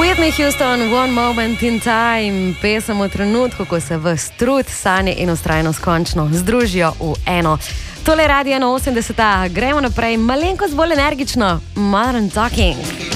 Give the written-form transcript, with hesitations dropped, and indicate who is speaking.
Speaker 1: Whitney Houston, One Moment in Time, pesem o trenutku, ko se vas trud, sanje in vztrajnost končno združijo v eno. Tole Radio 81, gremo naprej, malenkost bolj energično, Modern Talking.